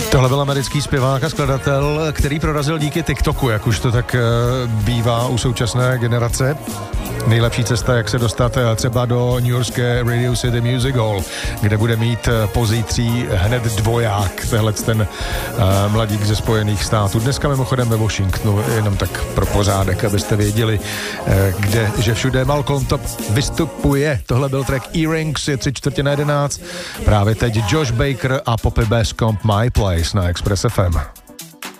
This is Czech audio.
Tohle byl americký zpěvák a skladatel, který prorazil díky TikToku, jak už to tak bývá u současné generace. Nejlepší cesta, jak se dostat třeba do newyorské Radio City Music Hall, kde bude mít pozítří hned dvoják, tehle ten mladík ze Spojených států. Dneska mimochodem ve Washingtonu, jenom tak pro pořádek, abyste věděli, kde, že všude Malcolm Top vystupuje. Tohle byl track Earrings, je 11:03. Právě teď Josh Baker a Poppy Bascomb My Place na Express FM.